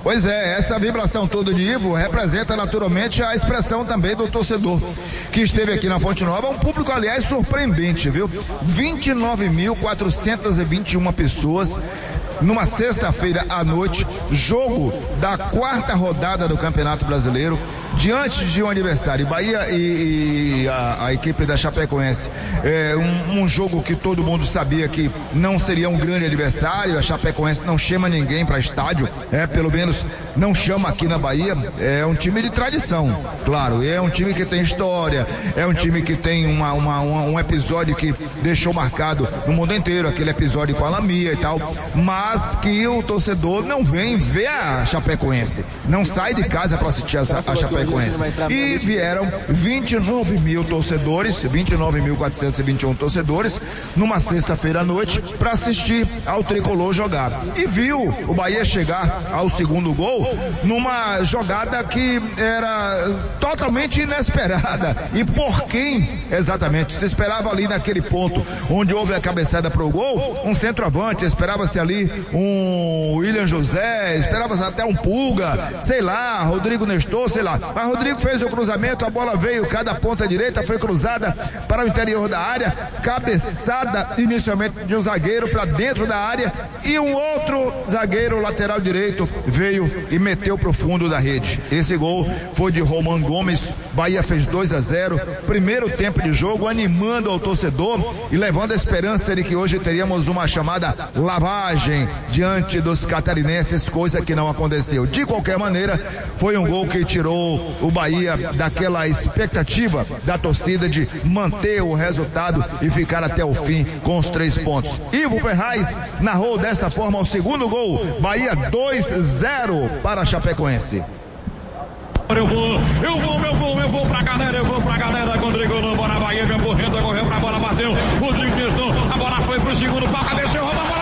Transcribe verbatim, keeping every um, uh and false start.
Pois é, essa vibração toda de Ivo representa naturalmente a expressão também do torcedor que esteve aqui na Fonte Nova, um público, aliás, surpreendente, viu? vinte e nove mil quatrocentas e vinte e uma pessoas numa sexta-feira à noite, jogo da quarta rodada do Campeonato Brasileiro, diante de um adversário, Bahia e, e a, a equipe da Chapecoense, é um, um jogo que todo mundo sabia que não seria um grande adversário. A Chapecoense não chama ninguém para estádio, é, pelo menos não chama aqui na Bahia. É um time de tradição, claro, é um time que tem história, é um time que tem uma, uma, uma, um episódio que deixou marcado no mundo inteiro, aquele episódio com a Lamia e tal, mas que o torcedor não vem ver a Chapecoense, não sai de casa para assistir a, a Chapecoense. E vieram vinte e nove mil torcedores, vinte e nove mil quatrocentos e vinte e um torcedores, numa sexta-feira à noite, para assistir ao tricolor jogar. E viu o Bahia chegar ao segundo gol numa jogada que era totalmente inesperada. E por quem exatamente? Se esperava ali naquele ponto onde houve a cabeçada para o gol, um centroavante, esperava-se ali um William José, esperava-se até um Pulga, sei lá, Rodrigo Nestor, sei lá. Mas Rodrigo fez o cruzamento, a bola veio, cada ponta direita foi cruzada para o interior da área, cabeçada inicialmente de um zagueiro para dentro da área, e um outro zagueiro lateral direito veio e meteu pro fundo da rede. Esse gol foi de Roman Gomes. Bahia fez dois a zero, primeiro tempo de jogo, animando ao torcedor e levando a esperança de que hoje teríamos uma chamada lavagem diante dos catarinenses, coisa que não aconteceu. De qualquer maneira, foi um gol que tirou o Bahia daquela expectativa da torcida de manter o resultado e ficar até o fim com os três pontos. Ivo Ferraz narrou desta forma o segundo gol. Bahia dois a zero para a Chapecoense. Eu vou, eu vou, eu vou, eu vou pra galera, eu vou pra galera, Rodrigo não, bora Bahia, vem correndo, correu pra bola, bateu, Rodrigo Nestor, a bola foi pro segundo pau, cabeceou, rouba a bola.